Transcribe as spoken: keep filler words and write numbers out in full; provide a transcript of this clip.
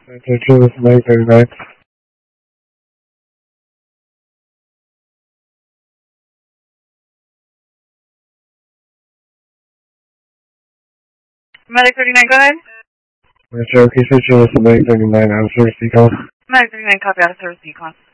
thirty-two, this is Mike thirty-nine. Medic thirty-nine, go ahead. Cherokee Station, this is Mike thirty-nine, out of service decon. Medic thirty-nine, copy out of service decon.